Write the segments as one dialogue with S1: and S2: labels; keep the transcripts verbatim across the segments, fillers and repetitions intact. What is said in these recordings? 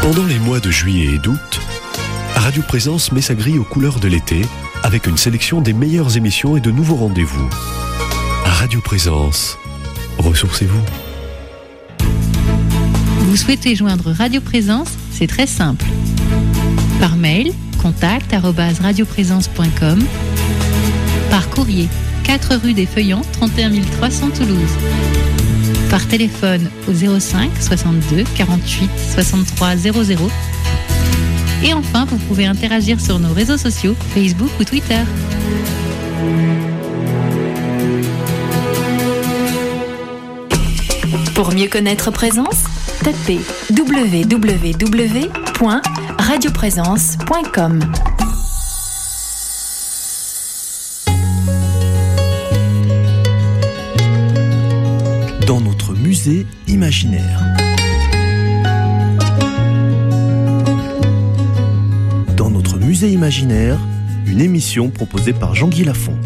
S1: Pendant les mois de juillet et d'août, Radio Présence met sa grille aux couleurs de l'été avec une sélection des meilleures émissions et de nouveaux rendez-vous. Radio Présence, ressourcez-vous.
S2: Vous souhaitez joindre Radio Présence? C'est très simple. Par mail, contact arobase radioprésence point com. Par courrier, quatre rue des Feuillants, trente et un mille trois cents Toulouse. Par téléphone au zéro cinq soixante-deux quarante-huit soixante-trois zéro zéro. Et enfin, vous pouvez interagir sur nos réseaux sociaux, Facebook ou Twitter.
S3: Pour mieux connaître Présence, tapez w w w point radioprésence point com.
S4: Dans notre musée imaginaire. Dans notre musée imaginaire, une émission proposée par Jean-Guy Lafont.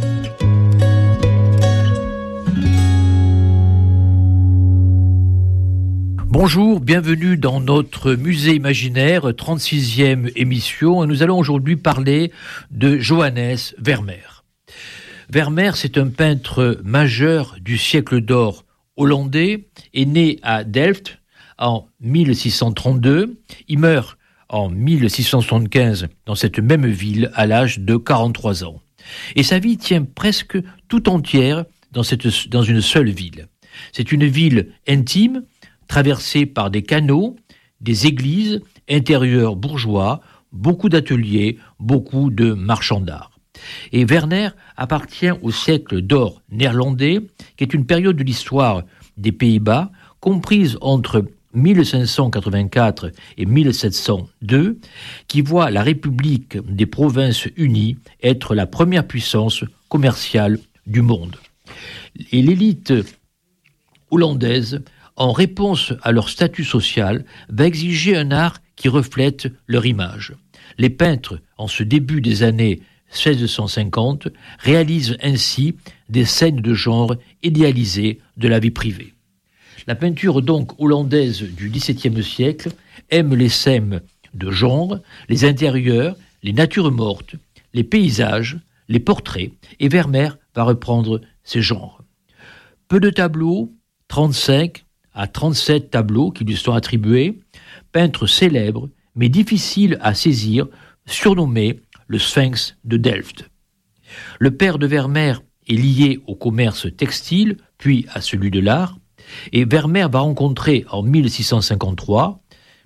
S5: Bonjour, bienvenue dans notre musée imaginaire, trente-sixième émission. Et nous allons aujourd'hui parler de Johannes Vermeer. Vermeer, c'est un peintre majeur du siècle d'or hollandais, est né à Delft en mille six cent trente-deux. Il meurt en mille six cent soixante-quinze dans cette même ville à l'âge de quarante-trois ans. Et sa vie tient presque tout entière dans, cette, dans une seule ville. C'est une ville intime, traversée par des canaux, des églises, intérieurs bourgeois, beaucoup d'ateliers, beaucoup de marchands d'art. Et Vermeer appartient au siècle d'or néerlandais, qui est une période de l'histoire des Pays-Bas, comprise entre mille cinq cent quatre-vingt-quatre et mille sept cent deux, qui voit la République des Provinces-Unies être la première puissance commerciale du monde. Et l'élite hollandaise, en réponse à leur statut social, va exiger un art qui reflète leur image. Les peintres, en ce début des années seize cent cinquante, réalisent ainsi des scènes de genre idéalisées de la vie privée. La peinture donc hollandaise du dix-septième siècle aime les scènes de genre, les intérieurs, les natures mortes, les paysages, les portraits, et Vermeer va reprendre ces genres. Peu de tableaux, trente-cinq à trente-sept tableaux qui lui sont attribués, peintre célèbre mais difficile à saisir, surnommé le Sphinx de Delft. Le père de Vermeer est lié au commerce textile, puis à celui de l'art, et Vermeer va rencontrer en mille six cent cinquante-trois,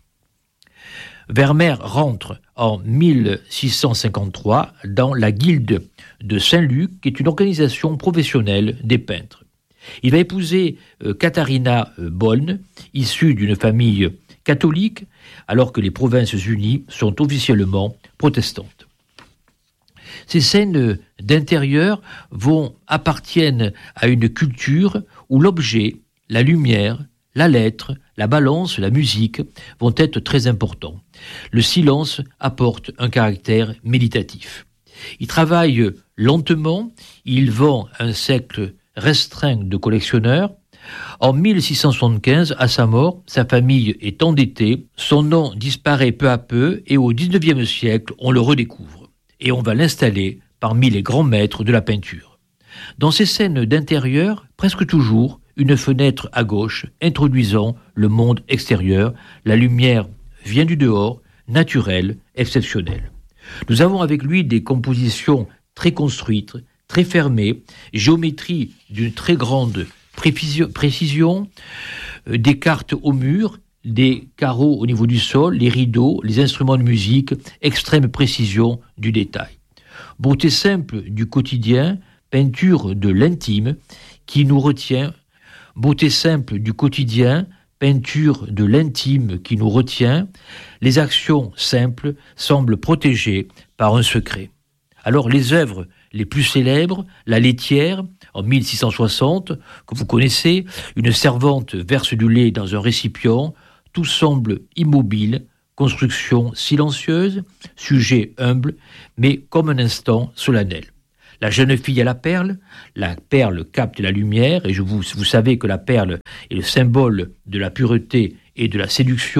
S5: Vermeer rentre en mille six cent cinquante-trois dans la Guilde de Saint-Luc, qui est une organisation professionnelle des peintres. Il va épouser euh, Katharina euh, Bolln, issue d'une famille catholique, alors que les Provinces-Unies sont officiellement protestantes. Ces scènes d'intérieur vont appartiennent à une culture où l'objet, la lumière, la lettre, la balance, la musique vont être très importants. Le silence apporte un caractère méditatif. Il travaille lentement, il vend un cercle restreint de collectionneurs. En mille six cent soixante-quinze, à sa mort, sa famille est endettée, son nom disparaît peu à peu et au dix-neuvième siècle, on le redécouvre. Et on va l'installer parmi les grands maîtres de la peinture. Dans ces scènes d'intérieur, presque toujours, une fenêtre à gauche introduisant le monde extérieur. La lumière vient du dehors, naturelle, exceptionnelle. Nous avons avec lui des compositions très construites, très fermées, géométrie d'une très grande précision, euh, des cartes au mur, des carreaux au niveau du sol, les rideaux, les instruments de musique, extrême précision du détail. Beauté simple du quotidien, peinture de l'intime qui nous retient. Beauté simple du quotidien, peinture de l'intime qui nous retient. Les actions simples semblent protégées par un secret. Alors les œuvres les plus célèbres, La laitière, en mille six cent soixante, que vous connaissez, une servante verse du lait dans un récipient, tout semble immobile, construction silencieuse, sujet humble, mais comme un instant solennel. La jeune fille à la perle, la perle capte la lumière, et je vous, vous savez que la perle est le symbole de la pureté et de la séduction.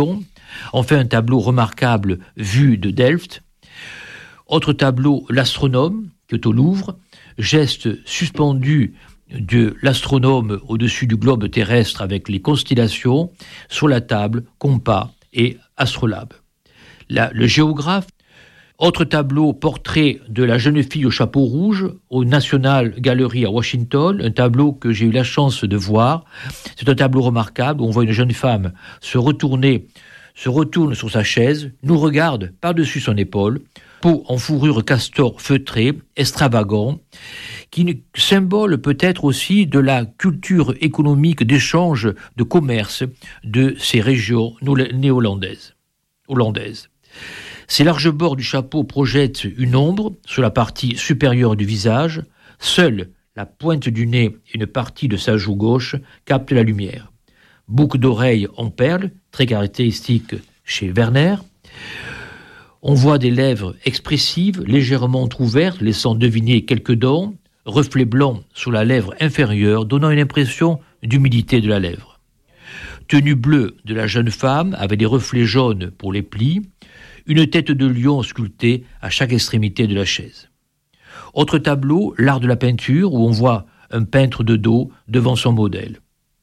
S5: Enfin, un tableau remarquable, Vue de Delft. Autre tableau, L'Astronome, qui est au Louvre, geste suspendu de l'astronome au-dessus du globe terrestre avec les constellations, sur la table, compas et astrolabe. La, le géographe. Autre tableau, portrait de la jeune fille au chapeau rouge au National Gallery à Washington, un tableau que j'ai eu la chance de voir. C'est un tableau remarquable où on voit une jeune femme se retourner, se retourne sur sa chaise, nous regarde par-dessus son épaule, peau en fourrure castor feutrée, extravagant, qui symbole peut-être aussi de la culture économique d'échange, de commerce de ces régions néo-hollandaises. Hollandaises. Ses larges bords du chapeau projettent une ombre sur la partie supérieure du visage. Seule la pointe du nez et une partie de sa joue gauche captent la lumière. Boucle d'oreilles en perles, très caractéristique chez Werner. On voit des lèvres expressives, légèrement ouvertes, laissant deviner quelques dents. Reflet blanc sur la lèvre inférieure, donnant une impression d'humidité de la lèvre. Tenue bleue de la jeune femme, avec des reflets jaunes pour les plis. Une tête de lion sculptée à chaque extrémité de la chaise. Autre tableau, L'Art de la peinture, où on voit un peintre de dos devant son modèle.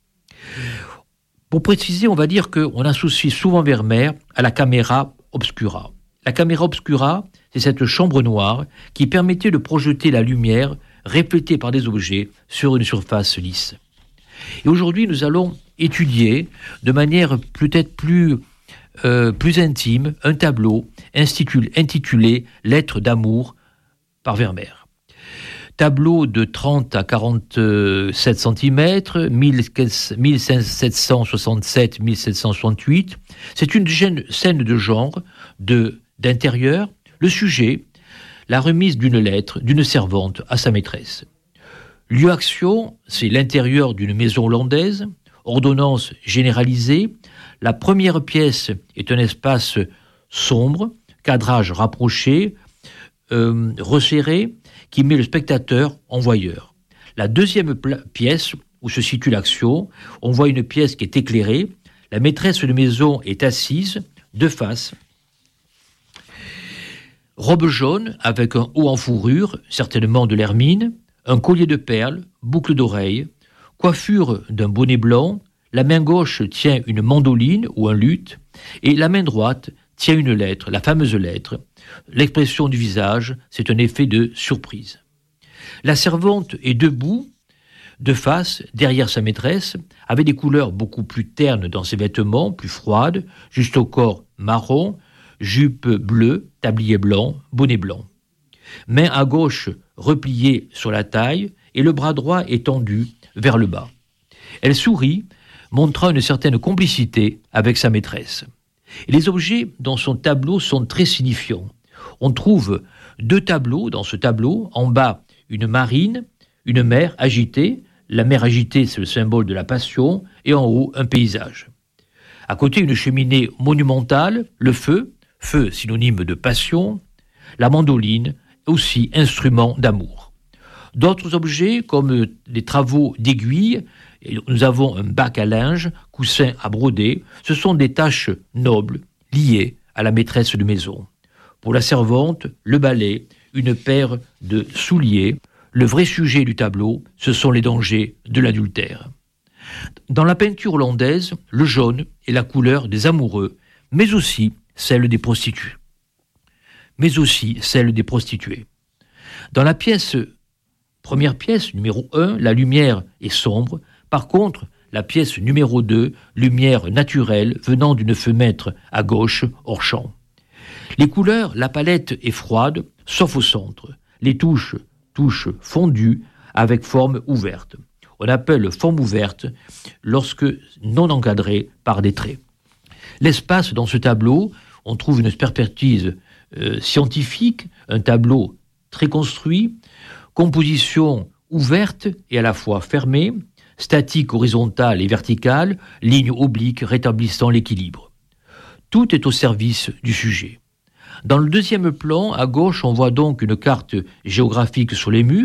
S5: Pour préciser, on va dire qu'on associe souvent Vermeer à la camera obscura. La camera obscura, c'est cette chambre noire qui permettait de projeter la lumière reflétée par des objets sur une surface lisse. Et aujourd'hui, nous allons étudier de manière peut-être plus Euh, plus intime, un tableau intitulé, intitulé « Lettres d'amour » par Vermeer. Tableau de trente à quarante-sept centimètres, mille sept cent soixante-sept à mille sept cent soixante-huit. C'est une scène de genre, de, d'intérieur. Le sujet, la remise d'une lettre d'une servante à sa maîtresse. Lieu-action, c'est l'intérieur d'une maison hollandaise. Ordonnance généralisée. La première pièce est un espace sombre, cadrage rapproché, euh, resserré, qui met le spectateur en voyeur. La deuxième pla- pièce, où se situe l'action, on voit une pièce qui est éclairée. La maîtresse de maison est assise, de face. Robe jaune, avec un haut en fourrure, certainement de l'hermine, un collier de perles, boucle d'oreilles, coiffure d'un bonnet blanc. La main gauche tient une mandoline ou un luth, et la main droite tient une lettre, la fameuse lettre. L'expression du visage, c'est un effet de surprise. La servante est debout, de face, derrière sa maîtresse, avec des couleurs beaucoup plus ternes dans ses vêtements, plus froides, juste au corps marron, jupe bleue, tablier blanc, bonnet blanc. Main à gauche repliée sur la taille, et le bras droit étendu vers le bas. Elle sourit, montrant une certaine complicité avec sa maîtresse. Et les objets dans son tableau sont très signifiants. On trouve deux tableaux dans ce tableau. En bas, une marine, une mer agitée. La mer agitée, c'est le symbole de la passion. Et en haut, un paysage. À côté, une cheminée monumentale, le feu, feu synonyme de passion. La mandoline, aussi instrument d'amour. D'autres objets, comme des travaux d'aiguille. Et nous avons un bac à linge, coussin à broder. Ce sont des tâches nobles, liées à la maîtresse de maison. Pour la servante, le balai, une paire de souliers. Le vrai sujet du tableau, ce sont les dangers de l'adultère. Dans la peinture hollandaise, le jaune est la couleur des amoureux, mais aussi celle des prostituées. Mais aussi celle des prostituées. Dans la pièce, première pièce, numéro un, la lumière est sombre. Par contre, la pièce numéro deux, lumière naturelle venant d'une fenêtre à gauche, hors champ. Les couleurs, la palette est froide, sauf au centre. Les touches, touches fondues avec forme ouverte. On appelle forme ouverte lorsque non encadrée par des traits. L'espace dans ce tableau, on trouve une expertise euh, scientifique, un tableau très construit, composition ouverte et à la fois fermée, statique horizontale et verticale, ligne oblique rétablissant l'équilibre. Tout est au service du sujet. Dans le deuxième plan, à gauche, on voit donc une carte géographique sur les murs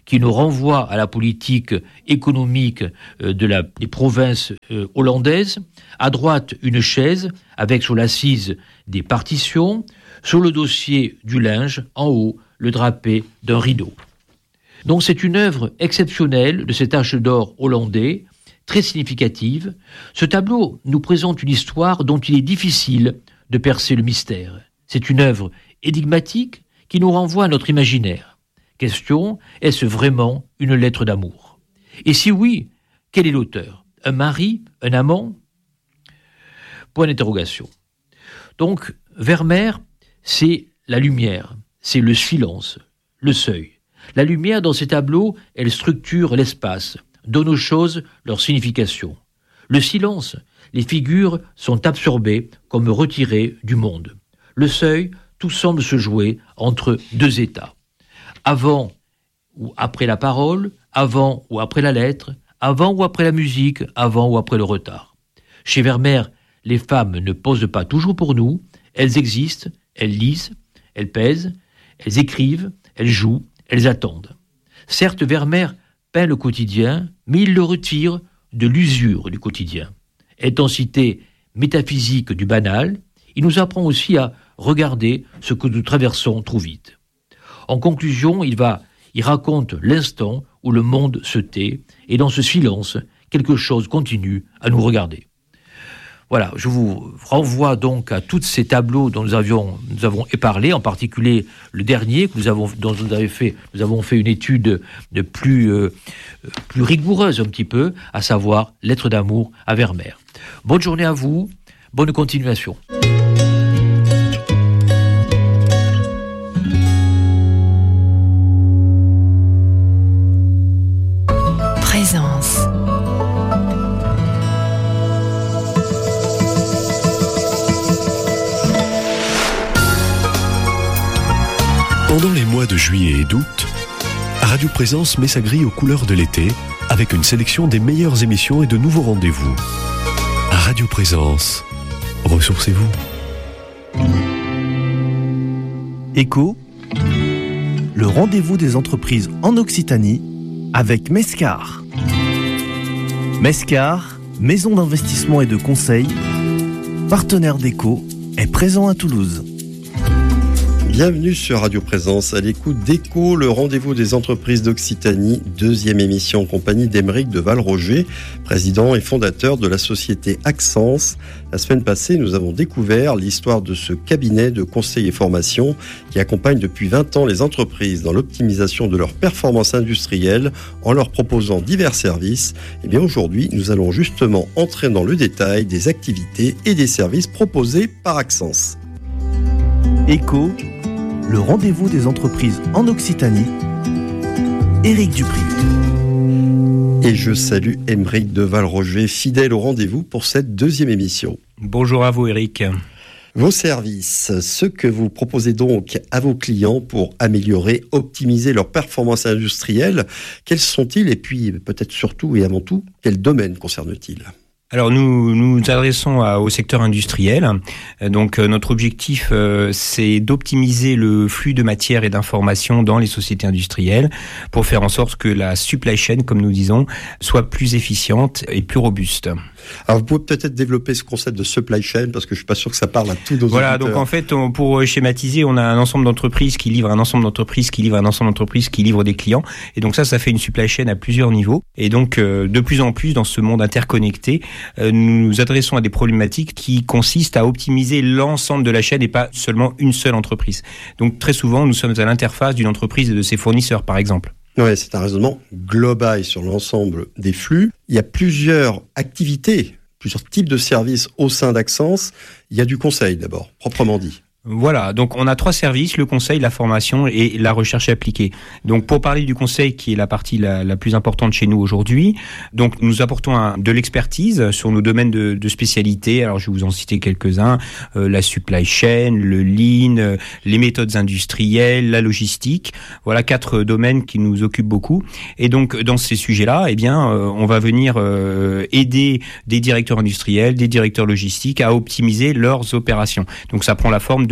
S5: qui nous renvoie à la politique économique de la, des provinces hollandaises. À droite, une chaise avec sur l'assise des partitions, sur le dossier du linge, en haut, le drapé d'un rideau. Donc c'est une œuvre exceptionnelle de cet âge d'or hollandais, très significative. Ce tableau nous présente une histoire dont il est difficile de percer le mystère. C'est une œuvre énigmatique qui nous renvoie à notre imaginaire. Question, est-ce vraiment une lettre d'amour? Et si oui, quel est l'auteur? Un mari? Un amant? Point d'interrogation. Donc, Vermeer, c'est la lumière, c'est le silence, le seuil. La lumière, dans ces tableaux, elle structure l'espace, donne aux choses leur signification. Le silence, les figures sont absorbées comme retirées du monde. Le seuil, tout semble se jouer entre deux états. Avant ou après la parole, avant ou après la lettre, avant ou après la musique, avant ou après le retard. Chez Vermeer, les femmes ne posent pas toujours pour nous, elles existent, elles lisent, elles pèsent, elles écrivent, elles jouent, elles attendent. Certes, Vermeer peint le quotidien, mais il le retire de l'usure du quotidien. Intensité métaphysique du banal, il nous apprend aussi à regarder ce que nous traversons trop vite. En conclusion, il va, il raconte l'instant où le monde se tait, et dans ce silence, quelque chose continue à nous regarder. Voilà, je vous renvoie donc à tous ces tableaux dont nous avions, nous avons parlé, en particulier le dernier que nous avons, dont nous avons fait, nous avons fait une étude de plus, euh, plus rigoureuse un petit peu, à savoir Lettre d'amour à Vermeer. Bonne journée à vous, bonne continuation.
S3: Présence.
S1: Pendant les mois de juillet et d'août, Radio Présence met sa grille aux couleurs de l'été avec une sélection des meilleures émissions et de nouveaux rendez-vous. Radio Présence, ressourcez-vous.
S4: Écho, le rendez-vous des entreprises en Occitanie avec Mescar. Mescar, maison d'investissement et de conseil, partenaire d'Écho, est présent à Toulouse.
S6: Bienvenue sur Radio Présence, à l'écoute d'Écho, le rendez-vous des entreprises d'Occitanie, deuxième émission en compagnie d'Aymeric de Valroger, président et fondateur de la société Axence. La semaine passée, nous avons découvert l'histoire de ce cabinet de conseil et formation qui accompagne depuis vingt ans les entreprises dans l'optimisation de leur performance industrielle en leur proposant divers services. Et bien aujourd'hui, nous allons justement entrer dans le détail des activités et des services proposés par Axence.
S4: Écho, le rendez-vous des entreprises en Occitanie, Éric Dupri.
S6: Et je salue Aymeric de Valroger, fidèle au rendez-vous pour cette deuxième émission.
S7: Bonjour à vous Éric.
S6: Vos services, ce que vous proposez donc à vos clients pour améliorer, optimiser leur performance industrielle, quels sont-ils et puis peut-être surtout et avant tout, quels domaines concernent-ils ?
S7: Alors nous nous adressons à, au secteur industriel. Donc euh, notre objectif euh, c'est d'optimiser le flux de matières et d'informations dans les sociétés industrielles pour faire en sorte que la supply chain, comme nous disons, soit plus efficiente et plus robuste.
S6: Alors vous pouvez peut-être développer ce concept de supply chain parce que je suis pas sûr que ça parle à tous nos
S7: Voilà,
S6: auditeurs.
S7: donc en fait, on, pour schématiser, on a un ensemble d'entreprises qui livrent un ensemble d'entreprises qui livrent un ensemble d'entreprises qui livrent des clients. Et donc ça, ça fait une supply chain à plusieurs niveaux. Et donc euh, de plus en plus dans ce monde interconnecté, euh, nous nous adressons à des problématiques qui consistent à optimiser l'ensemble de la chaîne et pas seulement une seule entreprise. Donc très souvent, nous sommes à l'interface d'une entreprise et de ses fournisseurs, par exemple.
S6: Oui, c'est un raisonnement global sur l'ensemble des flux. Il y a plusieurs activités, plusieurs types de services au sein d'Axence. Il y a du conseil d'abord, proprement dit.
S7: Voilà, donc on a trois services, le conseil, la formation et la recherche appliquée. Donc pour parler du conseil, qui est la partie la, la plus importante chez nous aujourd'hui, donc nous apportons un, de l'expertise sur nos domaines de, de spécialité. Alors je vais vous en citer quelques-uns, euh, la supply chain, le lean, euh, les méthodes industrielles, la logistique. Voilà quatre domaines qui nous occupent beaucoup. Et donc dans ces sujets-là, eh bien euh, on va venir euh, aider des directeurs industriels, des directeurs logistiques à optimiser leurs opérations. Donc ça prend la forme de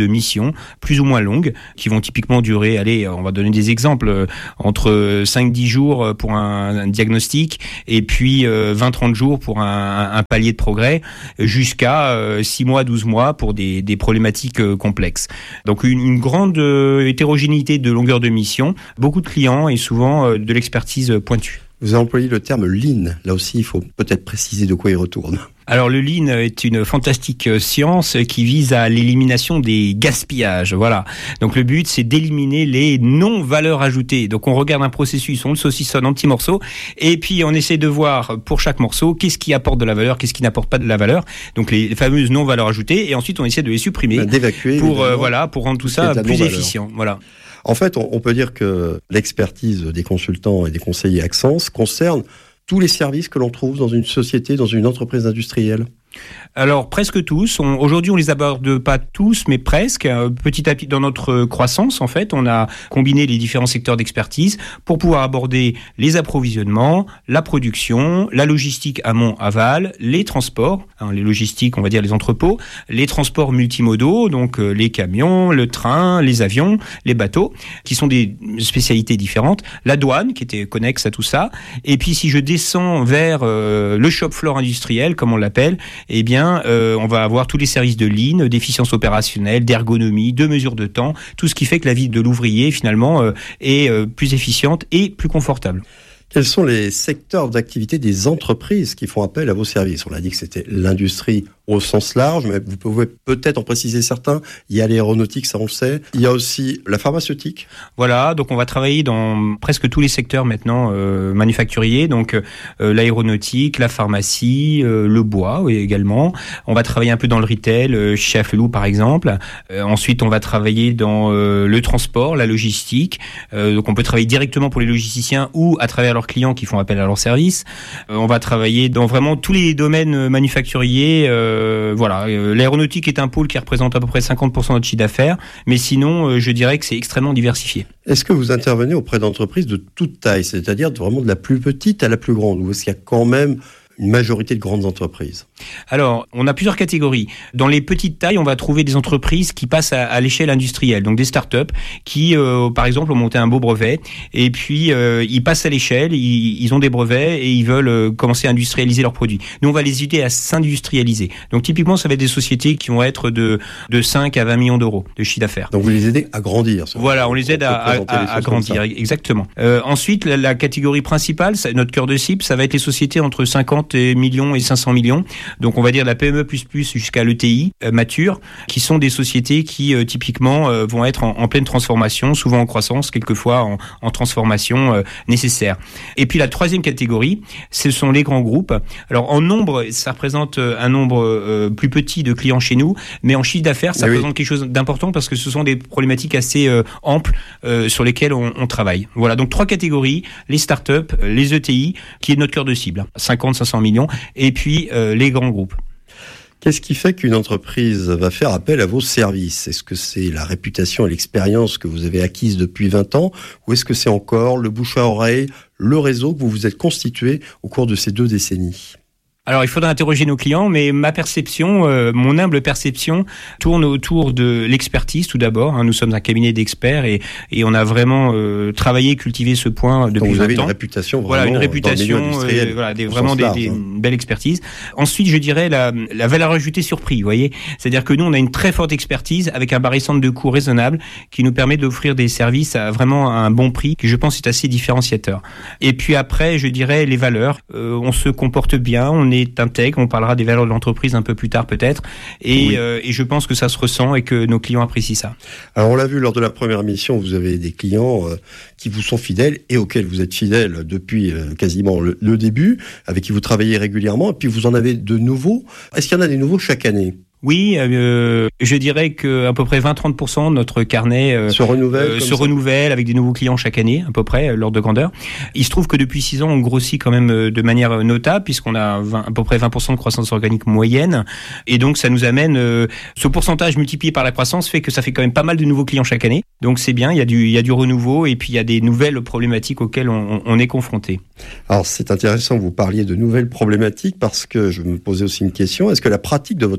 S7: de missions plus ou moins longues qui vont typiquement durer, allez, on va donner des exemples, entre cinq à dix jours pour un, un diagnostic et puis euh, vingt à trente jours pour un, un palier de progrès, jusqu'à euh, six mois, douze mois pour des, des problématiques euh, complexes. Donc une, une grande euh, hétérogénéité de longueur de mission, beaucoup de clients et souvent euh, de l'expertise pointue.
S6: Vous avez employé le terme lean. Là aussi, il faut peut-être préciser de quoi il retourne.
S7: Alors le lean est une fantastique science qui vise à l'élimination des gaspillages. Voilà. Donc le but, c'est d'éliminer les non-valeurs ajoutées. Donc on regarde un processus, on le saucissonne en petits morceaux, et puis on essaie de voir pour chaque morceau qu'est-ce qui apporte de la valeur, qu'est-ce qui n'apporte pas de la valeur. Donc les fameuses non-valeurs ajoutées, et ensuite on essaie de les supprimer,
S6: d'évacuer
S7: pour euh, voilà, pour rendre tout ça plus efficient. Voilà.
S6: En fait, on peut dire que l'expertise des consultants et des conseillers Accence concerne tous les services que l'on trouve dans une société, dans une entreprise industrielle.
S7: Alors presque tous. On, aujourd'hui, on les aborde pas tous, mais presque. Petit à petit, dans notre croissance, en fait, on a combiné les différents secteurs d'expertise pour pouvoir aborder les approvisionnements, la production, la logistique amont-aval, les transports, hein, les logistiques, on va dire les entrepôts, les transports multimodaux, donc euh, les camions, le train, les avions, les bateaux, qui sont des spécialités différentes. La douane, qui était connexe à tout ça. Et puis, si je descends vers euh, le shop floor industriel, comme on l'appelle, eh bien, euh, on va avoir tous les services de lean, d'efficience opérationnelle, d'ergonomie, de mesure de temps, tout ce qui fait que la vie de l'ouvrier, finalement, euh, est euh, plus efficiente et plus confortable.
S6: Quels sont les secteurs d'activité des entreprises qui font appel à vos services ? On a dit que c'était l'industrie au sens large, mais vous pouvez peut-être en préciser certains. Il y a l'aéronautique, ça on le sait. Il y a aussi la pharmaceutique.
S7: Voilà, donc on va travailler dans presque tous les secteurs maintenant euh, manufacturiers, donc euh, l'aéronautique, la pharmacie, euh, le bois oui, également. On va travailler un peu dans le retail, euh, chez Afflelou par exemple. Euh, ensuite, on va travailler dans euh, le transport, la logistique. Euh, donc on peut travailler directement pour les logisticiens ou à travers leurs clients qui font appel à leurs services. Euh, on va travailler dans vraiment tous les domaines manufacturiers. Euh, voilà, euh, l'aéronautique est un pôle qui représente à peu près cinquante pour cent de notre chiffre d'affaires, mais sinon, euh, je dirais que c'est extrêmement diversifié.
S6: Est-ce que vous intervenez auprès d'entreprises de toute taille, c'est-à-dire vraiment de la plus petite à la plus grande, ou est-ce qu'il y a quand même une majorité de grandes entreprises?
S7: Alors, on a plusieurs catégories. Dans les petites tailles, on va trouver des entreprises qui passent à, à l'échelle industrielle, donc des startups qui, euh, par exemple, ont monté un beau brevet et puis euh, ils passent à l'échelle, ils, ils ont des brevets et ils veulent euh, commencer à industrialiser leurs produits. Nous, on va les aider à s'industrialiser. Donc, typiquement, ça va être des sociétés qui vont être de, de cinq à vingt millions d'euros de chiffre d'affaires.
S6: Donc, vous les aidez à grandir.
S7: Voilà, on les aide à, à, à, à grandir, exactement. Euh, ensuite, la, la catégorie principale, ça, notre cœur de cible, ça va être les sociétés entre cinquante millions et cinq cents millions. Donc on va dire la P M E plus plus jusqu'à l'E T I euh, mature, qui sont des sociétés qui euh, typiquement euh, vont être en, en pleine transformation, souvent en croissance, quelquefois en, en transformation euh, nécessaire. Et puis la troisième catégorie, ce sont les grands groupes. Alors en nombre, ça représente un nombre euh, plus petit de clients chez nous, mais en chiffre d'affaires, ça oui. représente quelque chose d'important parce que ce sont des problématiques assez euh, amples euh, sur lesquelles on, on travaille. Voilà, donc trois catégories, les startups, les E T I, qui est notre cœur de cible, cinquante à cinq cents millions, et puis euh, les grands groupes.
S6: Qu'est-ce qui fait qu'une entreprise va faire appel à vos services ? Est-ce que c'est la réputation et l'expérience que vous avez acquise depuis vingt ans, ou est-ce que c'est encore le bouche à oreille, le réseau que vous vous êtes constitué au cours de ces deux décennies ?
S7: Alors, il faudra interroger nos clients, mais ma perception, euh, mon humble perception, tourne autour de l'expertise tout d'abord. Hein. Nous sommes un cabinet d'experts et, et on a vraiment euh, travaillé, cultivé ce point depuis vingt ans.
S6: Vous avez une réputation vraiment
S7: voilà, une réputation,
S6: euh,
S7: voilà, des, vraiment des, des, une belle expertise. Ensuite, je dirais la, la valeur ajoutée surprise, vous voyez. C'est-à-dire que nous, on a une très forte expertise avec un barycentre de coûts raisonnable qui nous permet d'offrir des services à vraiment à un bon prix, qui je pense est assez différenciateur. Et puis après, je dirais les valeurs. Euh, on se comporte bien, on est est intègre, on parlera des valeurs de l'entreprise un peu plus tard peut-être, et, oui. euh, et je pense que ça se ressent et que nos clients apprécient ça.
S6: Alors on l'a vu lors de la première émission, vous avez des clients euh, qui vous sont fidèles et auxquels vous êtes fidèles depuis euh, quasiment le, le début, avec qui vous travaillez régulièrement, et puis vous en avez de nouveaux. Est-ce qu'il y en a des nouveaux chaque année ?
S7: Oui, euh, je dirais que à peu près vingt à trente pour cent de notre carnet euh,
S6: se renouvelle,
S7: euh, se renouvelle avec des nouveaux clients chaque année, à peu près, l'ordre de grandeur. Il se trouve que depuis six ans, on grossit quand même de manière notable, puisqu'on a vingt, à peu près vingt pour cent de croissance organique moyenne. Et donc, ça nous amène, euh, ce pourcentage multiplié par la croissance fait que ça fait quand même pas mal de nouveaux clients chaque année. Donc, c'est bien, il y a du, il y a du renouveau et puis il y a des nouvelles problématiques auxquelles on, on est confronté.
S6: Alors, c'est intéressant que vous parliez de nouvelles problématiques parce que je me posais aussi une question. Est-ce que la pratique de votre métier de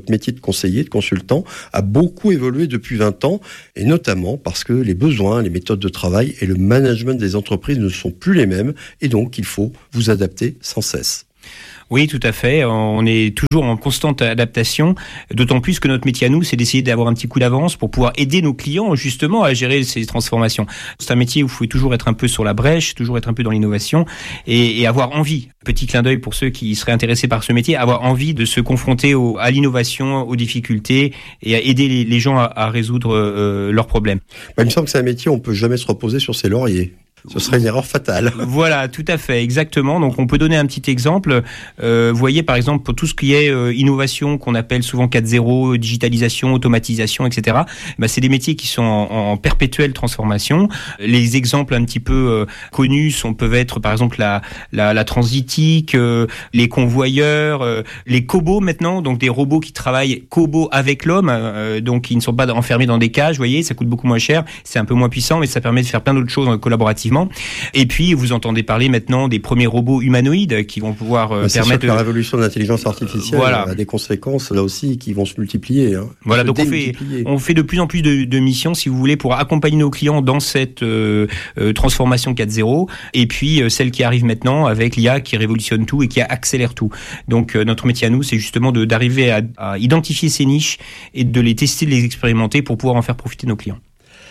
S6: conseiller, de consultant a beaucoup évolué depuis vingt ans, et notamment parce que les besoins, les méthodes de travail et le management des entreprises ne sont plus les mêmes, et donc il faut vous adapter sans cesse.
S7: Oui, tout à fait. On est toujours en constante adaptation, d'autant plus que notre métier à nous, c'est d'essayer d'avoir un petit coup d'avance pour pouvoir aider nos clients justement à gérer ces transformations. C'est un métier où il faut toujours être un peu sur la brèche, toujours être un peu dans l'innovation et, et avoir envie. Petit clin d'œil pour ceux qui seraient intéressés par ce métier, avoir envie de se confronter au, à l'innovation, aux difficultés et à aider les, les gens à, à résoudre euh, leurs problèmes.
S6: Bah, il me semble que c'est un métier où on peut jamais se reposer sur ses lauriers. Ce serait une erreur fatale.
S7: Voilà, tout à fait, exactement. Donc, on peut donner un petit exemple. Euh, vous voyez, par exemple, pour tout ce qui est euh, innovation, qu'on appelle souvent quatre zéro, digitalisation, automatisation, et cetera. Bah, c'est des métiers qui sont en, en perpétuelle transformation. Les exemples un petit peu euh, connus sont peuvent être, par exemple, la la, la transitique, euh, les convoyeurs, euh, les cobots maintenant, donc des robots qui travaillent cobots avec l'homme, euh, donc qui ne sont pas enfermés dans des cages. Vous voyez, ça coûte beaucoup moins cher, c'est un peu moins puissant, mais ça permet de faire plein d'autres choses collaborativement. Et puis, vous entendez parler maintenant des premiers robots humanoïdes qui vont pouvoir euh,
S6: c'est
S7: permettre...
S6: Sûr que la révolution de l'intelligence artificielle voilà. a des conséquences, là aussi, qui vont se multiplier. Hein.
S7: Voilà, donc on fait, on fait de plus en plus de, de missions, si vous voulez, pour accompagner nos clients dans cette euh, euh, transformation quatre zéro, et puis euh, celle qui arrive maintenant avec l'I A qui révolutionne tout et qui accélère tout. Donc, euh, notre métier à nous, c'est justement de, d'arriver à, à identifier ces niches et de les tester, de les expérimenter pour pouvoir en faire profiter nos clients.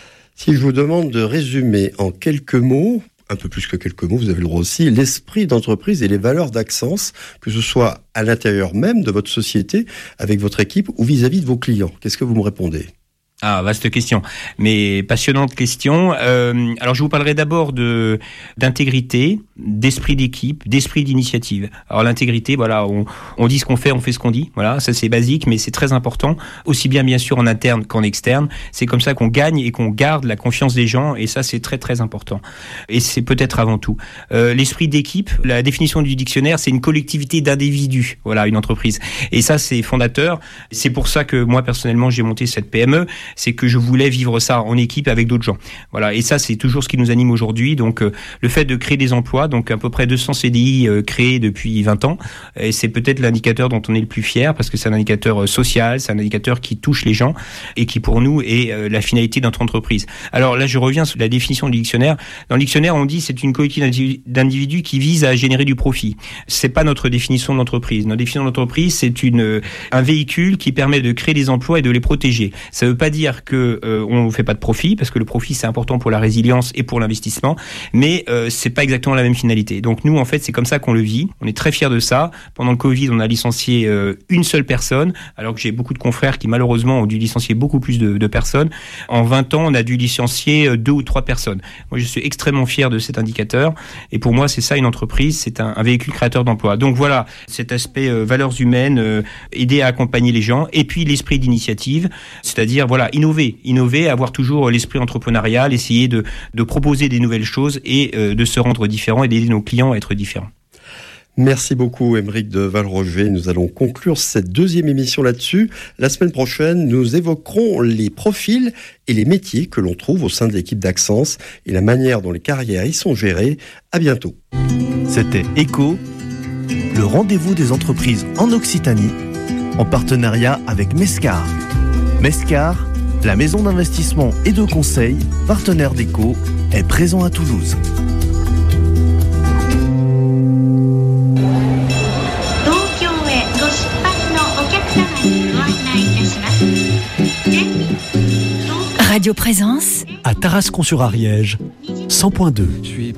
S6: Si je vous demande de résumer en quelques mots, un peu plus que quelques mots, vous avez le droit aussi, l'esprit d'entreprise et les valeurs d'Axence, que ce soit à l'intérieur même de votre société, avec votre équipe ou vis-à-vis de vos clients, qu'est-ce que vous me répondez ?
S7: Ah, vaste question, mais passionnante question. Euh, alors, je vous parlerai d'abord de d'intégrité, d'esprit d'équipe, d'esprit d'initiative. Alors, l'intégrité, voilà, on, on dit ce qu'on fait, on fait ce qu'on dit. Voilà, ça c'est basique, mais c'est très important, aussi bien bien sûr en interne qu'en externe. C'est comme ça qu'on gagne et qu'on garde la confiance des gens, et ça c'est très très important. Et c'est peut-être avant tout euh, l'esprit d'équipe. La définition du dictionnaire, c'est une collectivité d'individus. Voilà, une entreprise. Et ça c'est fondateur. C'est pour ça que moi personnellement j'ai monté cette P M E. C'est que je voulais vivre ça en équipe avec d'autres gens. Voilà, et ça c'est toujours ce qui nous anime aujourd'hui. Donc euh, le fait de créer des emplois, donc à peu près deux cents C D I euh, créés depuis vingt ans, et c'est peut-être l'indicateur dont on est le plus fier parce que c'est un indicateur euh, social, c'est un indicateur qui touche les gens et qui pour nous est euh, la finalité de notre entreprise. Alors là je reviens sur la définition du dictionnaire. Dans le dictionnaire on dit c'est une collectivité d'individus qui vise à générer du profit. C'est pas notre définition d'entreprise. Notre définition d'entreprise c'est une euh, un véhicule qui permet de créer des emplois et de les protéger. Ça veut pas dire dire que euh, on ne fait pas de profit, parce que le profit c'est important pour la résilience et pour l'investissement, mais euh, c'est pas exactement la même finalité. Donc nous en fait c'est comme ça qu'on le vit, on est très fiers de ça. Pendant le Covid on a licencié euh, une seule personne, alors que j'ai beaucoup de confrères qui malheureusement ont dû licencier beaucoup plus de, de personnes. En vingt ans on a dû licencier deux ou trois personnes. Moi je suis extrêmement fier de cet indicateur, et pour moi c'est ça une entreprise, c'est un, un véhicule créateur d'emploi. Donc voilà, cet aspect euh, valeurs humaines, euh, aider à accompagner les gens, et puis l'esprit d'initiative, c'est-à-dire voilà, innover, innover, avoir toujours l'esprit entrepreneurial, essayer de, de proposer des nouvelles choses et euh, de se rendre différent et d'aider nos clients à être différents.
S6: Merci beaucoup, Aymeric de Valroger. Nous allons conclure cette deuxième émission là-dessus. La semaine prochaine, nous évoquerons les profils et les métiers que l'on trouve au sein de l'équipe d'Axence et la manière dont les carrières y sont gérées. À bientôt.
S4: C'était Echo, le rendez-vous des entreprises en Occitanie, en partenariat avec Mescar. Mescar, la maison d'investissement et de conseil, partenaire d'Echo, est présent à Toulouse.
S3: Radio Présence
S1: à Tarascon-sur-Ariège, cent point deux.